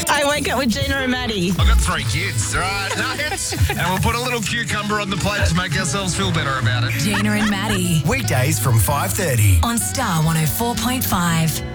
I wake up with Gina and Maddie. I've got 3 kids, right? Nuggets. And we'll put a little cucumber on the plate to make ourselves feel better about it. Gina and Maddie. Weekdays from 5:30. On Star 104.5.